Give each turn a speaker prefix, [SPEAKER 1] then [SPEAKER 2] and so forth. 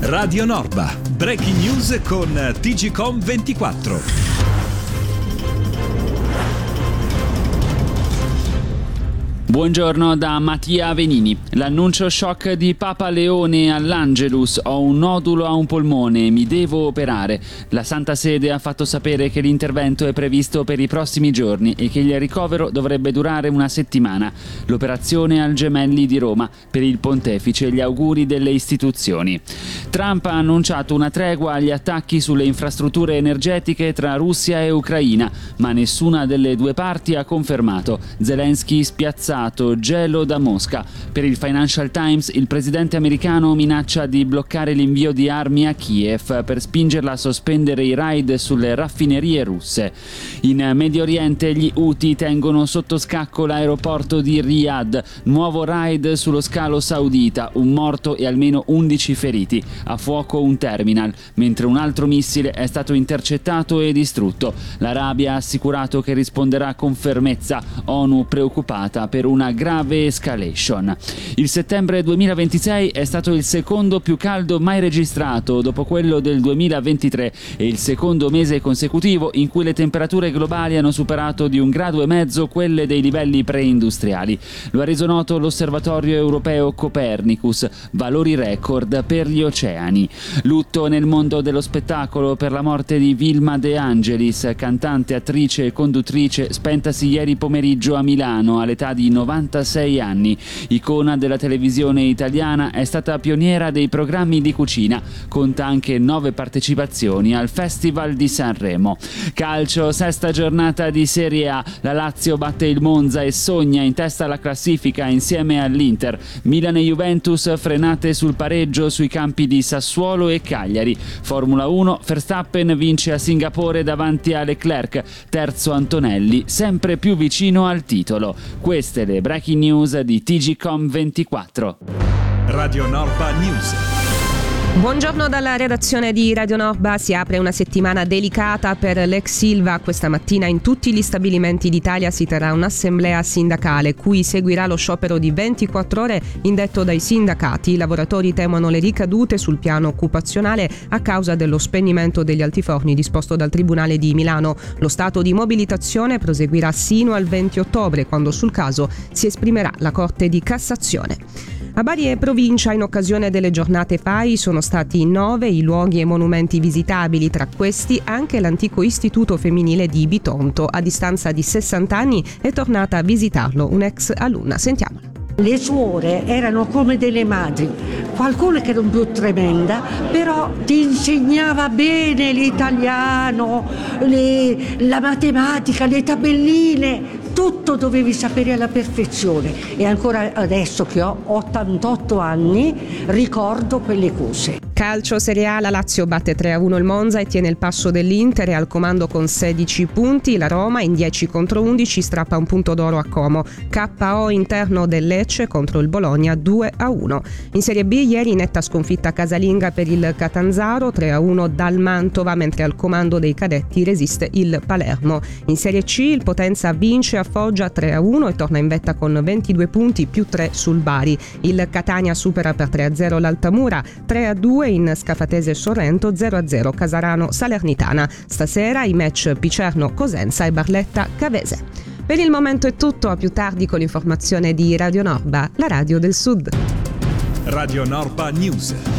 [SPEAKER 1] Radio Norba, breaking news con TGcom24.
[SPEAKER 2] Buongiorno da Mattia Venini. L'annuncio shock di Papa Leone all'Angelus: ho un nodulo a un polmone, mi devo operare. La Santa Sede ha fatto sapere che l'intervento è previsto per i prossimi giorni e che il ricovero dovrebbe durare una settimana. L'operazione al Gemelli di Roma. Per il pontefice gli auguri delle istituzioni. Trump ha annunciato una tregua agli attacchi sulle infrastrutture energetiche tra Russia e Ucraina, ma nessuna delle due parti ha confermato. Zelensky spiazzato, gelo da Mosca. Per il Financial Times il presidente americano minaccia di bloccare l'invio di armi a Kiev per spingerla a sospendere i raid sulle raffinerie russe. In Medio Oriente gli Houthi tengono sotto scacco l'aeroporto di Riyadh. Nuovo raid sullo scalo saudita, un morto e almeno 11 feriti. A fuoco un terminal, mentre un altro missile è stato intercettato e distrutto. L'Arabia ha assicurato che risponderà con fermezza. ONU preoccupata per una grave escalation. Il settembre 2026 è stato il secondo più caldo mai registrato, dopo quello del 2023, e il secondo mese consecutivo in cui le temperature globali hanno superato di 1,5 gradi quelle dei livelli preindustriali. Lo ha reso noto l'osservatorio europeo Copernicus, valori record per gli oceani. Lutto nel mondo dello spettacolo per la morte di Vilma De Angelis, cantante, attrice e conduttrice, spentasi ieri pomeriggio a Milano all'età di 96 anni. Icona della televisione italiana, è stata pioniera dei programmi di cucina. Conta anche 9 partecipazioni al Festival di Sanremo. Calcio, sesta giornata di Serie A. La Lazio batte il Monza e sogna in testa alla classifica insieme all'Inter. Milan e Juventus frenate sul pareggio sui campi di Sassuolo e Cagliari. Formula 1, Verstappen vince a Singapore davanti a Leclerc. Terzo Antonelli, sempre più vicino al titolo. Queste le breaking news di TGcom24.
[SPEAKER 1] Radio Norba News.
[SPEAKER 3] Buongiorno dalla redazione di Radio Norba. Si apre una settimana delicata per l'ex Ilva. Questa mattina in tutti gli stabilimenti d'Italia si terrà un'assemblea sindacale cui seguirà lo sciopero di 24 ore indetto dai sindacati. I lavoratori temono le ricadute sul piano occupazionale a causa dello spegnimento degli altiforni disposto dal Tribunale di Milano. Lo stato di mobilitazione proseguirà sino al 20 ottobre, quando sul caso si esprimerà la Corte di Cassazione. A Bari e provincia, in occasione delle giornate FAI, sono stati 9 i luoghi e monumenti visitabili, tra questi anche l'antico istituto femminile di Bitonto. A distanza di 60 anni è tornata a visitarlo un'ex alunna. Sentiamola.
[SPEAKER 4] Le suore erano come delle madri, qualcuna che era un più tremenda, però ti insegnava bene l'italiano, la matematica, le tabelline, tutto dovevi sapere alla perfezione, e ancora adesso che ho 88 anni ricordo quelle cose.
[SPEAKER 3] Calcio Serie A, la Lazio batte 3-1 il Monza e tiene il passo dell'Inter, è al comando con 16 punti. La Roma in 10 contro 11 strappa un punto d'oro a Como. KO interno del Lecce contro il Bologna 2-1. In Serie B ieri netta sconfitta casalinga per il Catanzaro 3-1 dal Mantova, mentre al comando dei cadetti resiste il Palermo. In Serie C il Potenza vince a Foggia 3-1 e torna in vetta con 22 punti più 3 sul Bari. Il Catania supera per 3-0 l'Altamura, 3-2 in Scafatese Sorrento, 0-0 Casarano Salernitana. Stasera i match Picerno Cosenza e Barletta Cavese. Per il momento è tutto, a più tardi con l'informazione di Radio Norba, la radio del Sud.
[SPEAKER 1] Radio Norba News.